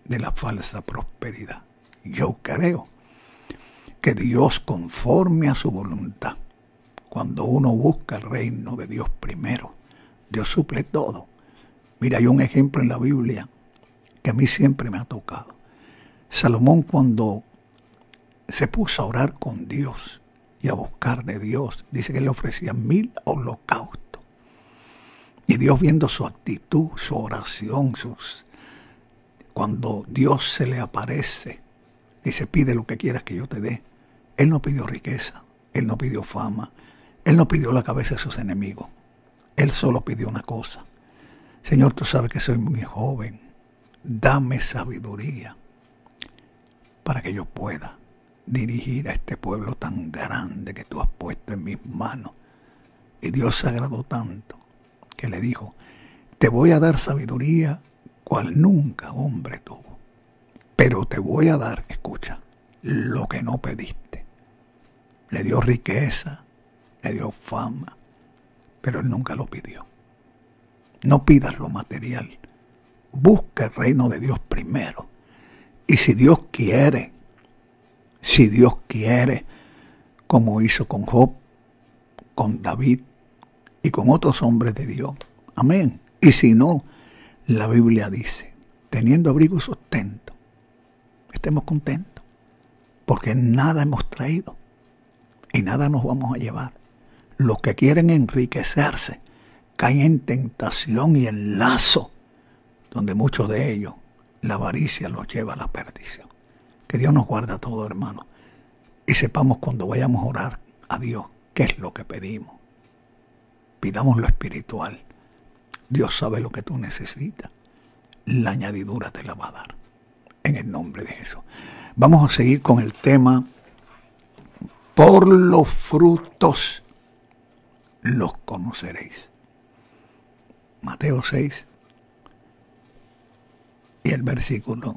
de la falsa prosperidad. Yo creo que Dios, conforme a su voluntad, cuando uno busca el reino de Dios primero, Dios suple todo. Mira, hay un ejemplo en la Biblia que a mí siempre me ha tocado. Salomón, cuando se puso a orar con Dios y a buscar de Dios, dice que le ofrecía 1000 holocaustos. Y Dios, viendo su actitud, su oración, cuando Dios se le aparece, dice: pide lo que quieras que yo te dé. Él no pidió riqueza, él no pidió fama, él no pidió la cabeza de sus enemigos. Él solo pidió una cosa: Señor, tú sabes que soy muy joven, dame sabiduría para que yo pueda dirigir a este pueblo tan grande que tú has puesto en mis manos. Y Dios se agradó tanto que le dijo: te voy a dar sabiduría cual nunca hombre tuvo, pero te voy a dar, escucha, lo que no pediste. Le dio riqueza, le dio fama, pero él nunca lo pidió. No pidas lo material, busca el reino de Dios primero. Y si Dios quiere, como hizo con Job, con David y con otros hombres de Dios, amén. Y si no, la Biblia dice: teniendo abrigo y sustento, estemos contentos, porque nada hemos traído y nada nos vamos a llevar. Los que quieren enriquecerse caen en tentación y en lazo, donde muchos de ellos la avaricia los lleva a la perdición. Que Dios nos guarda todo, hermano, y sepamos cuando vayamos a orar a Dios qué es lo que pedimos. Pidamos lo espiritual. Dios sabe lo que tú necesitas. La añadidura te la va a dar, en el nombre de Jesús. Vamos a seguir con el tema: por los frutos los conoceréis. Mateo 6 y el versículo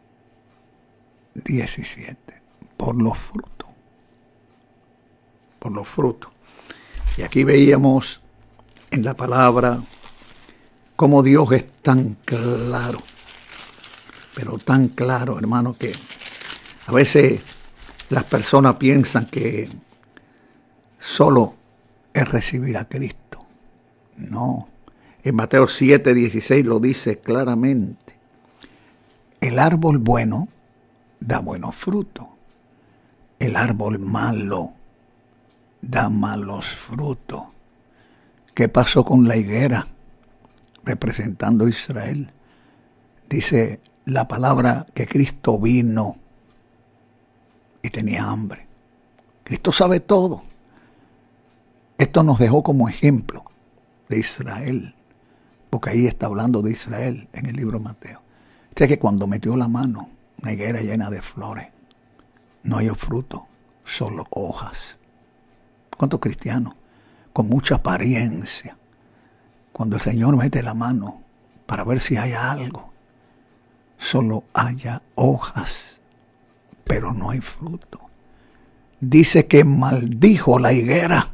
17. Por los frutos. Por los frutos. Y aquí veíamos en la palabra cómo Dios es tan claro, pero tan claro, hermano, que a veces las personas piensan que solo es recibir a Cristo. No. En Mateo 7:16 lo dice claramente: el árbol bueno da buenos frutos, el árbol malo da malos frutos. ¿Qué pasó con la higuera representando a Israel? Dice la palabra que Cristo vino y tenía hambre. Cristo sabe todo. Esto nos dejó como ejemplo de Israel, porque ahí está hablando de Israel en el libro de Mateo. Dice que cuando metió la mano, una higuera llena de flores, no hay fruto, solo hojas. ¿Cuántos cristianos con mucha apariencia, cuando el Señor mete la mano para ver si hay algo, solo haya hojas, pero no hay fruto? Dice que maldijo la higuera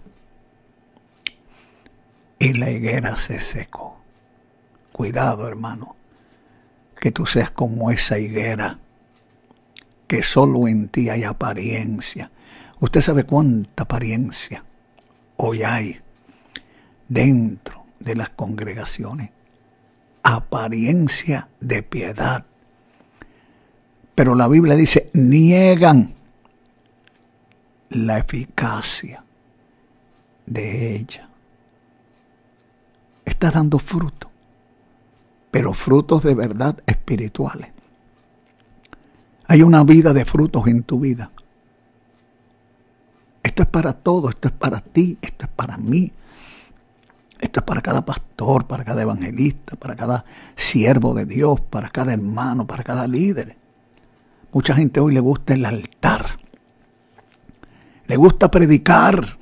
y la higuera se secó. Cuidado, hermano, que tú seas como esa higuera, que solo en ti hay apariencia. Usted sabe cuánta apariencia hoy hay dentro de las congregaciones. Apariencia de piedad. Pero la Biblia dice: niegan la eficacia de ella. Está dando fruto, pero frutos de verdad espirituales. Hay una vida de frutos en tu vida. Esto es para todos, esto es para ti, esto es para mí. Esto es para cada pastor, para cada evangelista, para cada siervo de Dios, para cada hermano, para cada líder. Mucha gente hoy le gusta el altar. Le gusta predicar.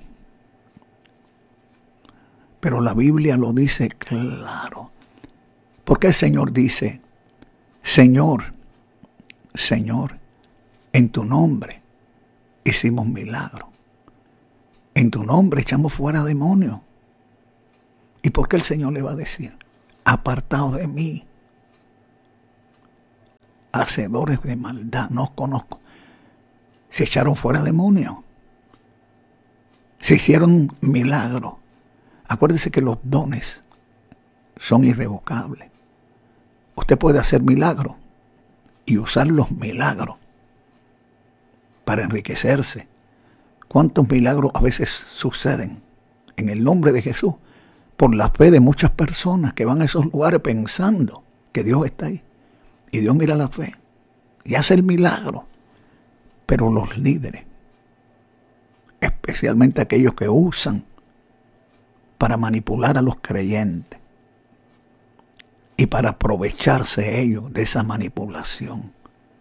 Pero la Biblia lo dice claro. Porque el Señor dice: Señor, Señor, en tu nombre hicimos milagros. En tu nombre echamos fuera demonios. ¿Y por qué el Señor le va a decir: apartaos de mí, hacedores de maldad, no os conozco. Se echaron fuera demonios. Se hicieron milagros. Acuérdese que los dones son irrevocables. Usted puede hacer milagros y usar los milagros para enriquecerse. ¿Cuántos milagros a veces suceden en el nombre de Jesús? Por la fe de muchas personas que van a esos lugares pensando que Dios está ahí. Y Dios mira la fe y hace el milagro. Pero los líderes, especialmente aquellos que usan para manipular a los creyentes y para aprovecharse ellos de esa manipulación,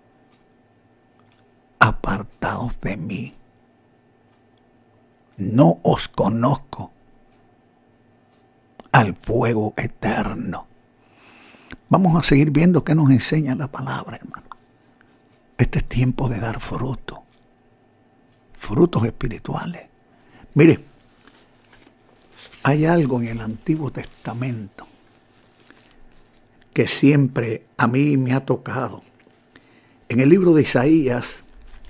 apartaos de mí, no os conozco, al fuego eterno. Vamos a seguir viendo qué nos enseña la palabra, hermano. Este es tiempo de dar fruto, frutos espirituales. Mire, hay algo en el Antiguo Testamento que siempre a mí me ha tocado. En el libro de Isaías,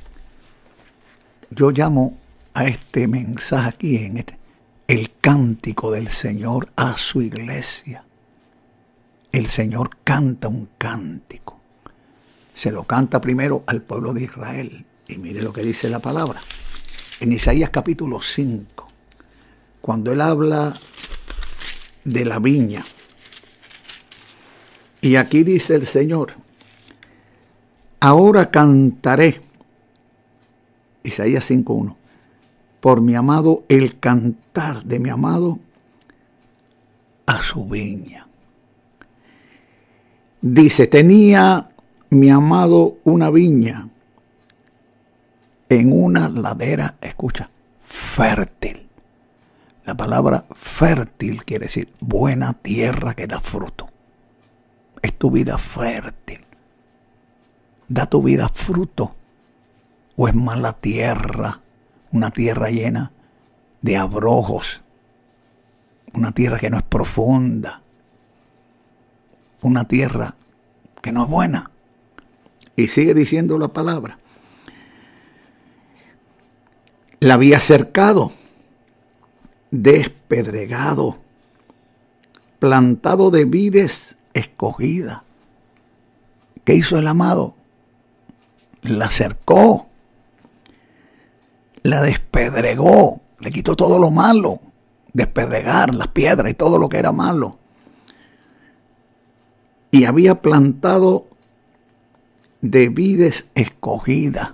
yo llamo a este mensaje aquí, el cántico del Señor a su iglesia. El Señor canta un cántico. Se lo canta primero al pueblo de Israel. Y mire lo que dice la palabra. En Isaías capítulo 5, cuando él habla de la viña. Y aquí dice el Señor, ahora cantaré, Isaías 5:1, por mi amado, el cantar de mi amado a su viña. Dice, tenía mi amado una viña en una ladera, escucha, fértil. La palabra fértil quiere decir buena tierra que da fruto. Es tu vida fértil. ¿Da tu vida fruto? ¿O es mala tierra? Una tierra llena de abrojos. Una tierra que no es profunda. Una tierra que no es buena. Y sigue diciendo la palabra. La había cercado, despedregado, plantado de vides escogida. ¿Qué hizo el amado? La cercó, la despedregó, le quitó todo lo malo, despedregar las piedras y todo lo que era malo. Y había plantado de vides escogidas.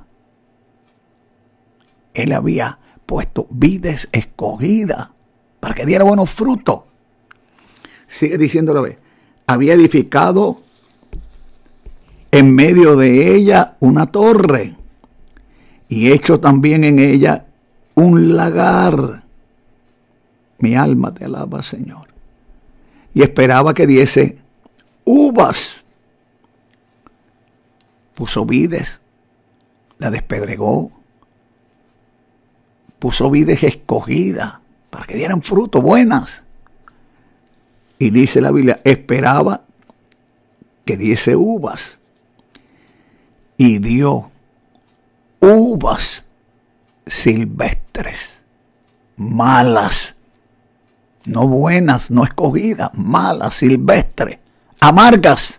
Él había puesto vides escogidas para que diera buenos frutos. Sigue diciendo la vez. Había edificado en medio de ella una torre y hecho también en ella un lagar. Mi alma te alaba, Señor. Y esperaba que diese uvas. Puso vides, la despedregó. Puso vides escogidas para que dieran fruto, buenas. Y dice la Biblia, esperaba que diese uvas. Y dio uvas silvestres, malas, no buenas, no escogidas, malas, silvestres, amargas.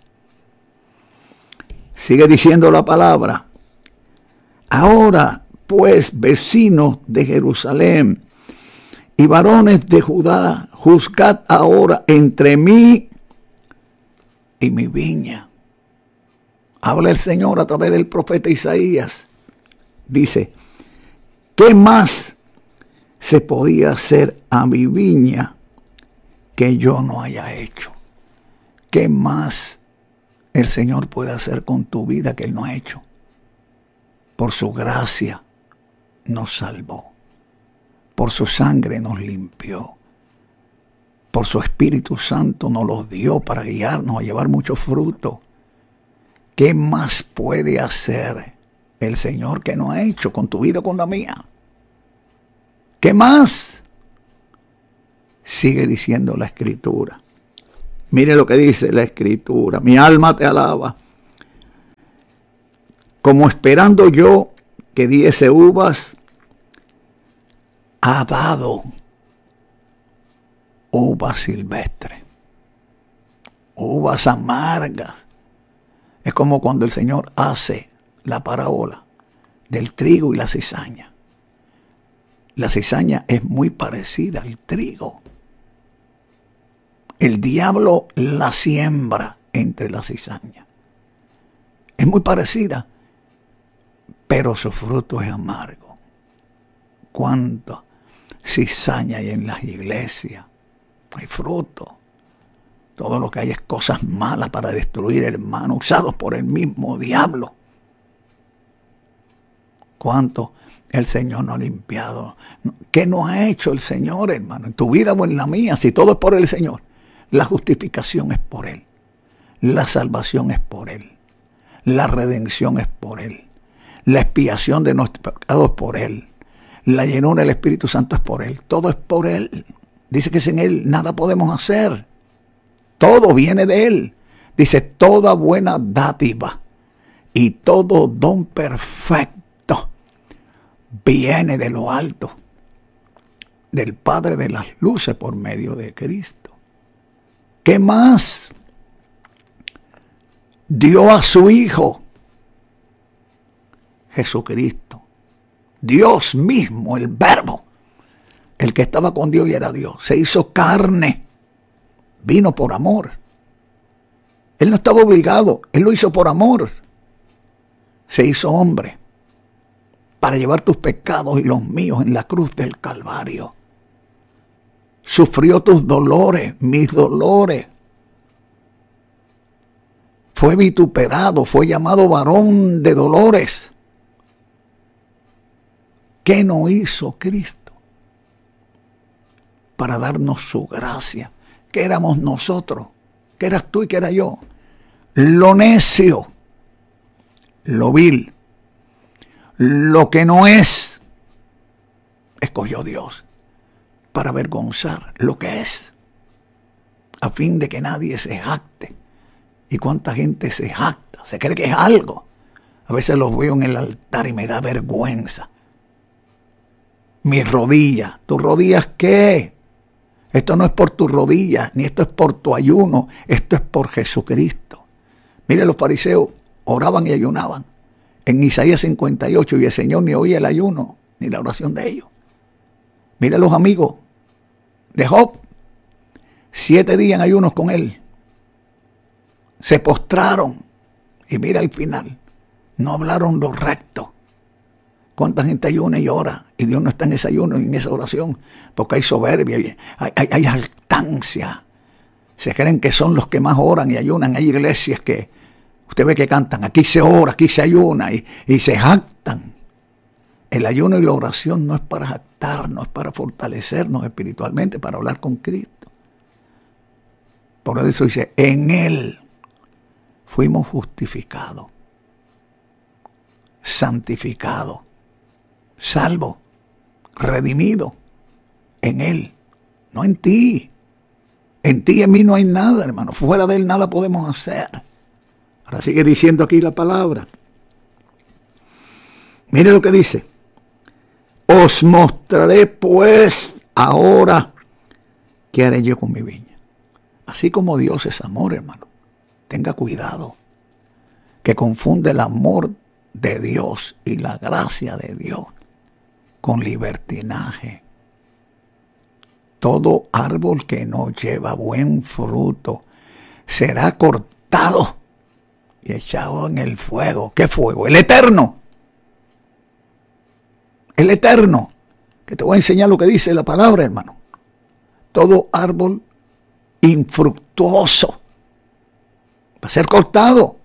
Sigue diciendo la palabra. Ahora, pues, vecinos de Jerusalén y varones de Judá, juzgad ahora entre mí y mi viña. Habla el Señor a través del profeta Isaías. Dice, ¿qué más se podía hacer a mi viña que yo no haya hecho? ¿Qué más el Señor puede hacer con tu vida que Él no ha hecho? Por su gracia nos salvó. Por su sangre nos limpió. Por su Espíritu Santo nos los dio para guiarnos a llevar mucho fruto. ¿Qué más puede hacer el Señor que no ha hecho con tu vida o con la mía? ¿Qué más? Sigue diciendo la Escritura. Mire lo que dice la Escritura. Mi alma te alaba. como esperando yo que diese uvas, ha dado uvas silvestres, uvas amargas. Es como cuando el Señor hace la parábola del trigo y la cizaña. La cizaña es muy parecida al trigo. El diablo la siembra entre la cizaña. Es muy parecida, pero su fruto es amargo. ¿Cuánta cizaña hay en las iglesias? Hay fruto. Todo lo que hay es cosas malas para destruir, hermano, usados por el mismo diablo. ¿Cuánto el Señor no ha limpiado? ¿Qué no ha hecho el Señor, hermano? En tu vida o en la mía, si todo es por el Señor. La justificación es por Él. La salvación es por Él. La redención es por Él. La expiación de nuestros pecados es por Él. La llenura del Espíritu Santo es por Él. Todo es por Él. Dice que sin Él nada podemos hacer. Todo viene de Él. Dice, toda buena dádiva y todo don perfecto viene de lo alto, del Padre de las luces por medio de Cristo. ¿Qué más? Dio a su Hijo, Jesucristo, Dios mismo, el Verbo, el que estaba con Dios y era Dios, se hizo carne, vino por amor. Él no estaba obligado, Él lo hizo por amor. Se hizo hombre para llevar tus pecados y los míos en la cruz del Calvario. Sufrió tus dolores, mis dolores. Fue vituperado, fue llamado varón de dolores. ¿Qué no hizo Cristo para darnos su gracia? ¿Qué éramos nosotros? ¿Qué eras tú y qué era yo? Lo necio, lo vil, lo que no es, escogió Dios para avergonzar lo que es, a fin de que nadie se jacte. ¿Y cuánta gente se jacta? Se cree que es algo. A veces los veo en el altar y me da vergüenza. Mis rodillas. ¿Tus rodillas qué? Esto no es por tus rodillas, ni esto es por tu ayuno. Esto es por Jesucristo. Mire, los fariseos oraban y ayunaban en Isaías 58 y el Señor ni oía el ayuno ni la oración de ellos. Mire los amigos de Job, 7 días en ayunos con él. Se postraron y mira al final, no hablaron lo recto. ¿Cuánta gente ayuna y ora? Y Dios no está en ese ayuno ni en esa oración, porque hay soberbia, hay altancia. Se creen que son los que más oran y ayunan. Hay iglesias que usted ve que cantan, aquí se ora, aquí se ayuna y se jactan. El ayuno y la oración no es para jactarnos, es para fortalecernos espiritualmente, para hablar con Cristo. Por eso dice, en Él fuimos justificados, santificados, salvos, redimidos, en Él, no en ti. En ti y en mí no hay nada, hermano. Fuera de Él nada podemos hacer. Ahora sigue diciendo aquí la palabra. Mire lo que dice. Os mostraré pues ahora qué haré yo con mi viña. Así como Dios es amor, hermano. Tenga cuidado. Que confunde el amor de Dios y la gracia de Dios con libertinaje. Todo árbol que no lleva buen fruto será cortado y echado en el fuego. ¿Qué fuego? El eterno. El eterno. Que te voy a enseñar lo que dice la palabra, hermano. Todo árbol infructuoso va a ser cortado.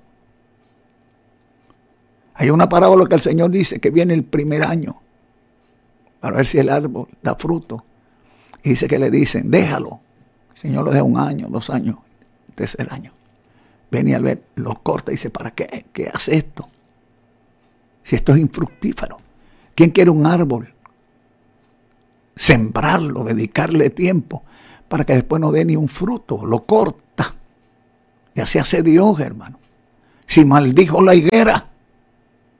Hay una parábola que el Señor dice que viene el primer año para ver si el árbol da fruto. Y dice que le dicen, déjalo. El Señor lo deja 1 año, 2 años, 3 año. Viene al ver, lo corta y dice, ¿para qué? ¿Qué hace esto? Si esto es infructífero. ¿Quién quiere un árbol? Sembrarlo, dedicarle tiempo para que después no dé ni un fruto. Lo corta. Y así hace Dios, hermano. Si maldijo la higuera,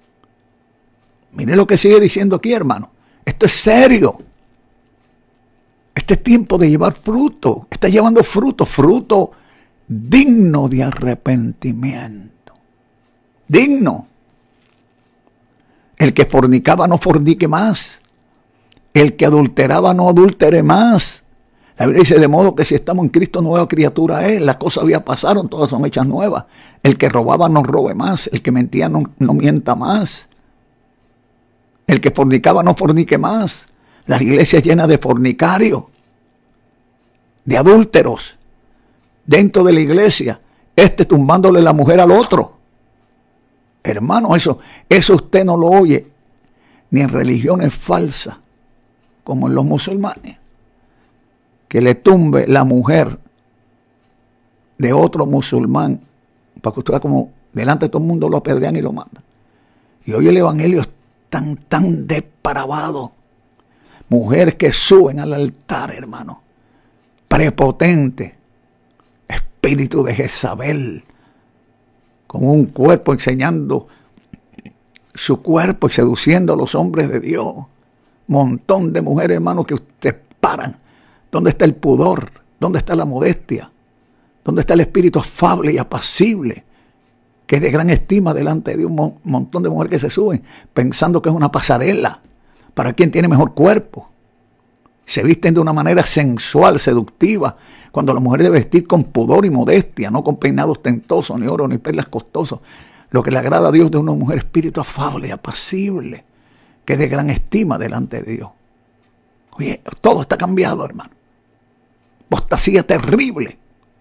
Mire lo que sigue diciendo aquí, hermano. Esto es serio. Este es tiempo de llevar fruto. Está llevando fruto, fruto digno de arrepentimiento. Digno. El que fornicaba no fornique más. El que adulteraba no adultere más. La Biblia dice, de modo que si estamos en Cristo, nueva criatura es. Las cosas ya pasaron, todas son hechas nuevas. El que robaba no robe más. El que mentía no mienta más. El que fornicaba no fornique más. Las iglesias llenas de fornicarios, de adúlteros, dentro de la iglesia, tumbándole la mujer al otro. Hermano, eso usted no lo oye ni en religiones falsas, como en los musulmanes, que le tumbe la mujer de otro musulmán, para que usted vea como delante de todo el mundo lo apedrean y lo matan. Y hoy el evangelio es tan depravado. Mujeres que suben al altar, hermano, prepotente, espíritu de Jezabel, con un cuerpo enseñando su cuerpo y seduciendo a los hombres de Dios. Montón de mujeres, hermano, que ustedes paran. ¿Dónde está el pudor? ¿Dónde está la modestia? ¿Dónde está el espíritu afable y apacible, que es de gran estima delante de un montón de mujeres que se suben, pensando que es una pasarela para quien tiene mejor cuerpo? Se visten de una manera sensual, seductiva, cuando la mujer debe vestir con pudor y modestia, no con peinados ostentosos, ni oro, ni perlas costosos. Lo que le agrada a Dios de una mujer, espíritu afable y apacible, que es de gran estima delante de Dios. Oye, todo está cambiado, hermano. Apostasía terrible.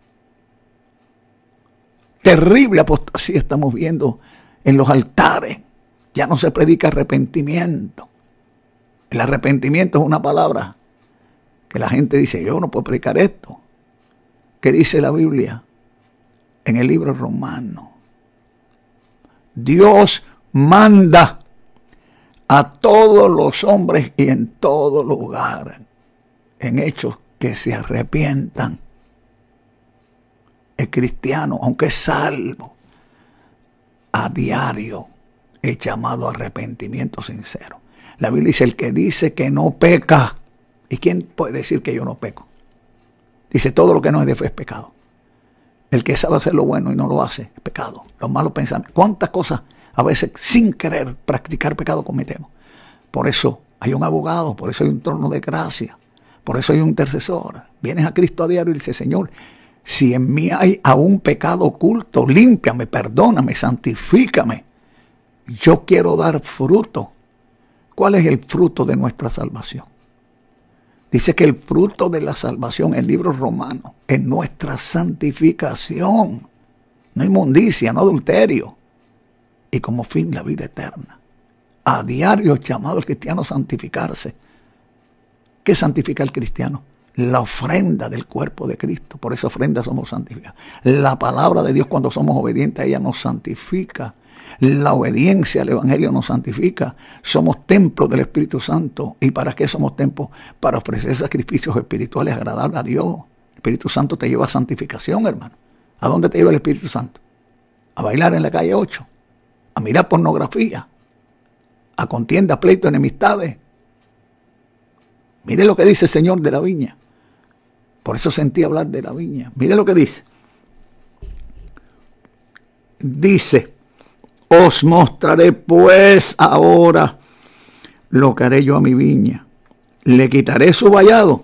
Terrible apostasía estamos viendo en los altares. Ya no se predica arrepentimiento. El arrepentimiento es una palabra que la gente dice, yo no puedo predicar esto. ¿Qué dice la Biblia? En el libro romano. Dios manda a todos los hombres y en todo lugar, en hechos, que se arrepientan. El cristiano, aunque es salvo, a diario es llamado a arrepentimiento sincero. La Biblia dice, el que dice que no peca. ¿Y quién puede decir que yo no peco? Dice, todo lo que no es de fe es pecado. El que sabe hacer lo bueno y no lo hace es pecado. Los malos pensamientos. ¿Cuántas cosas a veces sin querer practicar pecado cometemos? Por eso hay un abogado, por eso hay un trono de gracia, por eso hay un intercesor. Vienes a Cristo a diario y dices, Señor, si en mí hay aún pecado oculto, límpiame, perdóname, santifícame. Yo quiero dar fruto. ¿Cuál es el fruto de nuestra salvación? Dice que el fruto de la salvación, en el libro romano, es nuestra santificación. No inmundicia, no adulterio. Y como fin, la vida eterna. A diario es llamado el cristiano a santificarse. ¿Qué santifica el cristiano? La ofrenda del cuerpo de Cristo. Por esa ofrenda somos santificados. La palabra de Dios, cuando somos obedientes a ella, nos santifica. La obediencia al evangelio nos santifica. Somos templos del Espíritu Santo. ¿Y para qué somos templos? Para ofrecer sacrificios espirituales agradables a Dios. El Espíritu Santo te lleva a santificación, hermano. ¿A dónde te lleva el Espíritu Santo? A bailar en la calle 8, a mirar pornografía, a contienda, pleito, enemistades. Mire lo que dice el Señor de la viña. Por eso sentí hablar de la viña. Mire lo que dice. Dice, os mostraré pues ahora lo que haré yo a mi viña. Le quitaré su vallado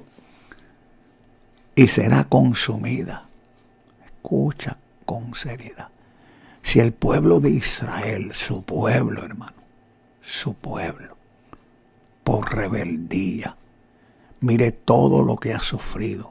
y será consumida. Escucha con seriedad. Si el pueblo de Israel, su pueblo, hermano, su pueblo, por rebeldía, mire todo lo que ha sufrido,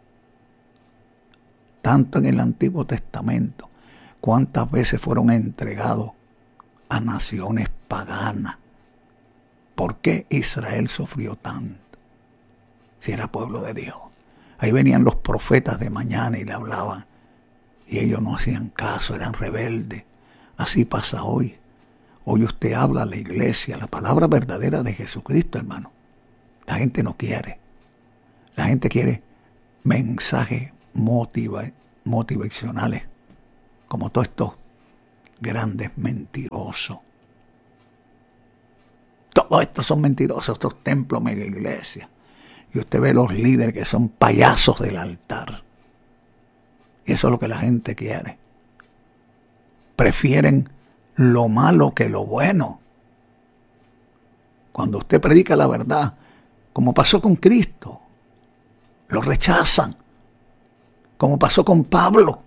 tanto en el Antiguo Testamento, cuántas veces fueron entregados a naciones paganas. ¿Por qué Israel sufrió tanto? Si era pueblo de Dios. Ahí venían los profetas de mañana y le hablaban. Y ellos no hacían caso, eran rebeldes. Así pasa hoy. Hoy usted habla a la iglesia, la palabra verdadera de Jesucristo, hermano. La gente no quiere. La gente quiere mensajes motivacionales, como todos estos grandes mentirosos. Todos estos son mentirosos, estos templos, mega iglesias. Y usted ve los líderes que son payasos del altar. Y eso es lo que la gente quiere. Prefieren lo malo que lo bueno. Cuando usted predica la verdad, como pasó con Cristo, lo rechazan. Como pasó con Pablo.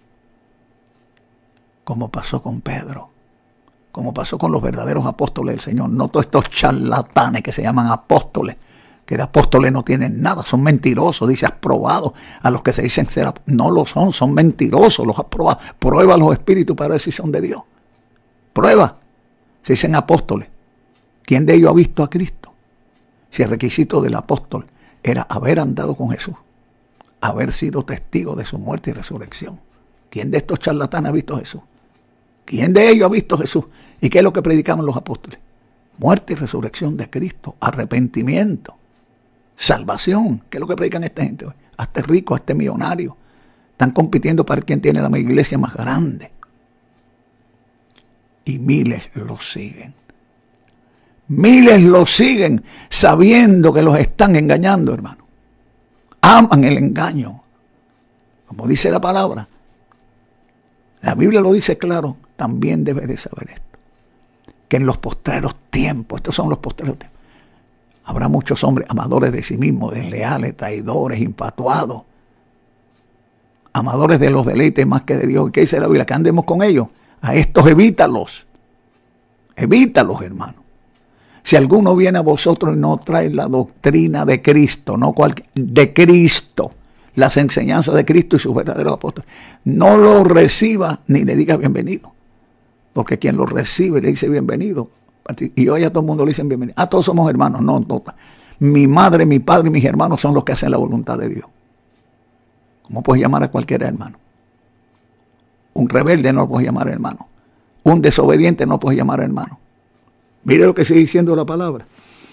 Como pasó con Pedro. Como pasó con los verdaderos apóstoles del Señor. No todos estos charlatanes que se llaman apóstoles, que de apóstoles no tienen nada, son mentirosos. Dice, has probado a los que se dicen ser apóstoles. No lo son mentirosos, los has probado. Prueba los espíritus para ver si son de Dios. Prueba. Se dicen apóstoles. ¿Quién de ellos ha visto a Cristo? Si el requisito del apóstol era haber andado con Jesús, haber sido testigo de su muerte y resurrección. ¿Quién de estos charlatanes ha visto a Jesús? ¿Quién de ellos ha visto a Jesús? ¿Y qué es lo que predicaban los apóstoles? Muerte y resurrección de Cristo, arrepentimiento, salvación. ¿Qué es lo que predican esta gente hoy? Hazte rico, hazte millonario. Están compitiendo para quien tiene la iglesia más grande. Y miles lo siguen. Miles lo siguen sabiendo que los están engañando, hermano. Aman el engaño. Como dice la palabra. La Biblia lo dice claro. También debes de saber esto. Que en los postreros tiempos, estos son los postreros tiempos, habrá muchos hombres amadores de sí mismos, desleales, traidores, infatuados, amadores de los deleites más que de Dios. ¿Qué dice la Biblia? Que andemos con ellos. A estos evítalos. Evítalos, hermano. Si alguno viene a vosotros y no trae la doctrina de Cristo, no de Cristo, las enseñanzas de Cristo y sus verdaderos apóstoles, no lo reciba ni le diga bienvenido. Porque quien lo recibe le dice bienvenido. Y hoy a todo el mundo le dicen bienvenido. Ah, todos somos hermanos. No, no. Mi madre, mi padre y mis hermanos son los que hacen la voluntad de Dios. ¿Cómo puedes llamar a cualquiera hermano? Un rebelde no lo puedes llamar hermano. Un desobediente no lo puedes llamar hermano. Mire lo que sigue diciendo la palabra.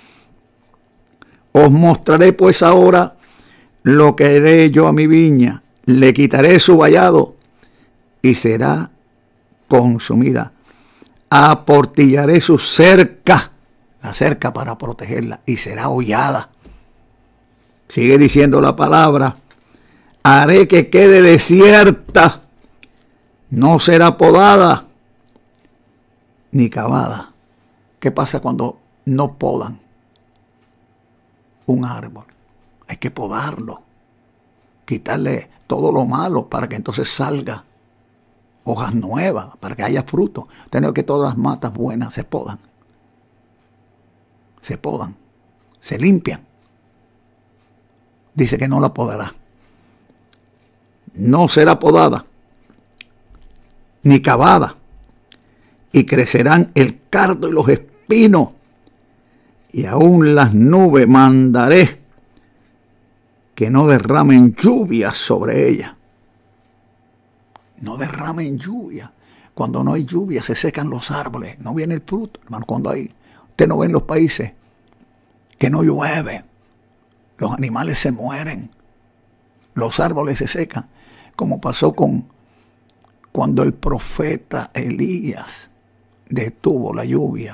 Os mostraré pues ahora lo que haré yo a mi viña. Le quitaré su vallado y será consumida. Aportillaré su cerca, la cerca para protegerla, y será hollada. Sigue diciendo la palabra. Haré que quede desierta, no será podada ni cavada. ¿Qué pasa cuando no podan un árbol? Hay que podarlo, quitarle todo lo malo para que entonces salga hojas nuevas, para que haya fruto. Tenemos que todas las matas buenas se podan, se limpian. Dice que no la podará. No será podada ni cavada, y crecerán el cardo y los espinos, y aún las nubes mandaré que no derramen lluvia sobre ella. No derramen lluvia. Cuando no hay lluvia se secan los árboles, no viene el fruto, hermano. Cuando hay, usted no ve en los países que no llueve, los animales se mueren, los árboles se secan, como pasó cuando el profeta Elías detuvo la lluvia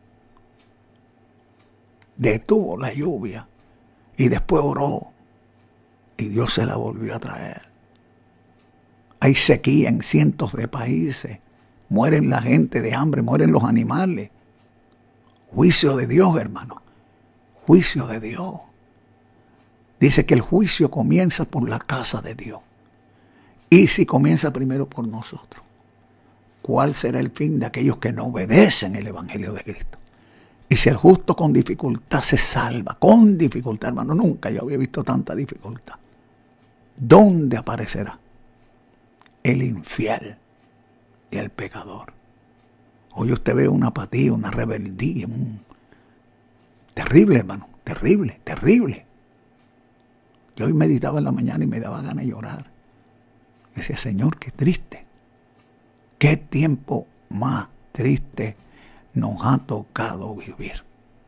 y después oró y Dios se la volvió a traer. Hay sequía en cientos de países, mueren la gente de hambre, mueren los animales. Juicio de Dios, hermano, juicio de Dios. Dice que el juicio comienza por la casa de Dios. Y si comienza primero por nosotros, ¿cuál será el fin de aquellos que no obedecen el evangelio de Cristo? Y si el justo con dificultad se salva, con dificultad, hermano, nunca yo había visto tanta dificultad. ¿Dónde aparecerá el infiel y el pecador? Hoy usted ve una apatía, una rebeldía, terrible, hermano, terrible, terrible. Yo hoy meditaba en la mañana y me daba ganas de llorar. Decía, Señor, qué triste. Qué tiempo más triste nos ha tocado vivir.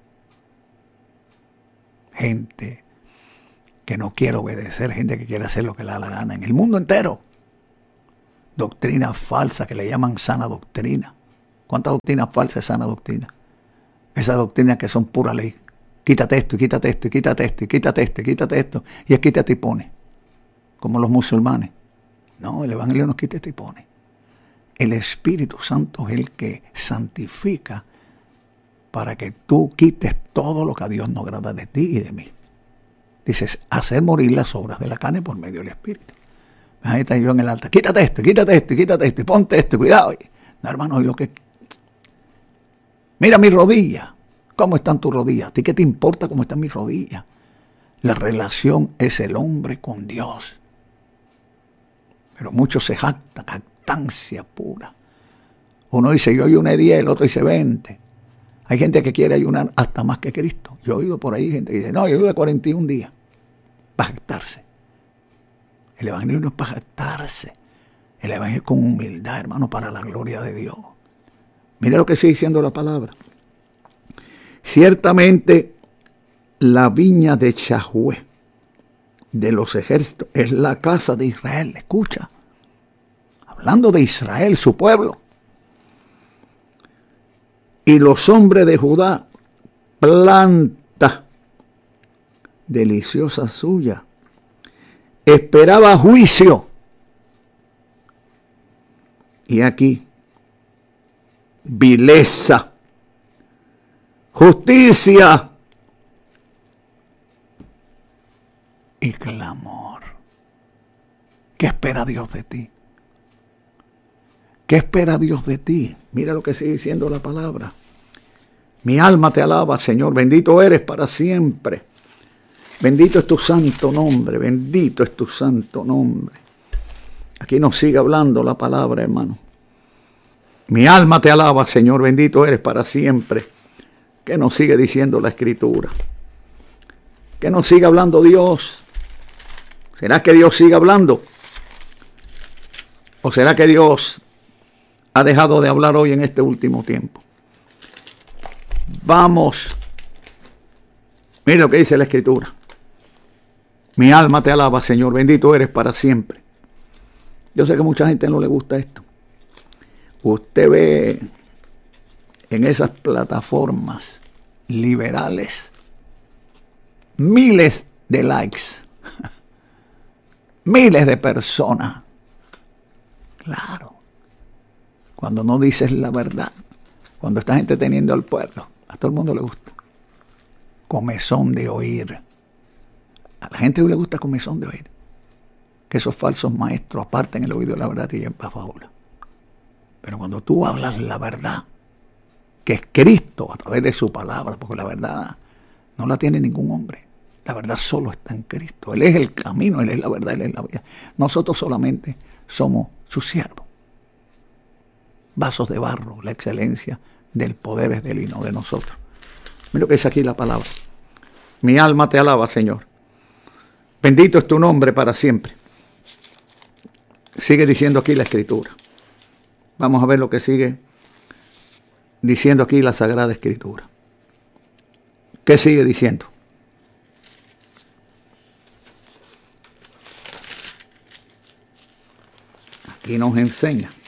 Gente que no quiere obedecer, gente que quiere hacer lo que le da la gana en el mundo entero. Doctrina falsa que le llaman sana doctrina. ¿Cuántas doctrinas falsas es sana doctrina? Esas doctrinas que son pura ley. Quítate esto, y quítate esto, y quítate esto, y quítate esto, y quítate esto. Y es quítate y pone. Como los musulmanes. No, el Evangelio no quita y pone. El Espíritu Santo es el que santifica para que tú quites todo lo que a Dios no agrada de ti y de mí. Dices, hacer morir las obras de la carne por medio del Espíritu. Ahí está yo en el altar. Quítate esto, quítate esto, quítate esto, y ponte esto, cuidado. No, hermano, lo que... Mira mis rodillas. ¿Cómo están tus rodillas? ¿A ti qué te importa cómo están mis rodillas? La relación es el hombre con Dios. Pero muchos se jactan, jactancia pura. Uno dice, yo ayuné 10, el otro dice 20. Hay gente que quiere ayunar hasta más que Cristo. Yo he oído por ahí gente que dice, no, yo ayuno 41 días. Para jactarse. El Evangelio no es para jactarse. El Evangelio es con humildad, hermano, para la gloria de Dios. Mira lo que sigue diciendo la palabra. Ciertamente la viña de Yahweh de los ejércitos es la casa de Israel. Escucha, hablando de Israel, su pueblo, y los hombres de Judá, planta deliciosa suya, esperaba juicio, y aquí vileza, justicia y clamor. ¿Qué espera Dios de ti? ¿Qué espera Dios de ti? Mira lo que sigue diciendo la palabra. Mi alma te alaba, Señor. Bendito eres para siempre. Bendito es tu santo nombre. Bendito es tu santo nombre. Aquí nos sigue hablando la palabra, hermano. Mi alma te alaba, Señor. Bendito eres para siempre. ¿Qué nos sigue diciendo la Escritura? ¿Qué nos sigue hablando Dios? ¿Será que Dios sigue hablando? ¿O será que Dios ha dejado de hablar hoy en este último tiempo? Vamos. Mira lo que dice la Escritura. Mi alma te alaba, Señor. Bendito eres para siempre. Yo sé que a mucha gente no le gusta esto. Usted ve en esas plataformas liberales miles de likes, miles de personas. Claro, cuando no dices la verdad, cuando estás entreteniendo al pueblo, a todo el mundo le gusta. Comezón de oír. A la gente le gusta comezón de oír. Que esos falsos maestros aparten el oído de la verdad y lleven para fábula. Pero cuando tú hablas la verdad, que es Cristo a través de su palabra, porque la verdad no la tiene ningún hombre. La verdad solo está en Cristo. Él es el camino, Él es la verdad, Él es la vida. Nosotros solamente somos sus siervos. Vasos de barro, la excelencia del poder es de Él y no de nosotros. Mira lo que dice aquí la palabra. Mi alma te alaba, Señor. Bendito es tu nombre para siempre. Sigue diciendo aquí la Escritura. Vamos a ver lo que sigue diciendo aquí la Sagrada Escritura. ¿Qué sigue diciendo? Aquí nos enseña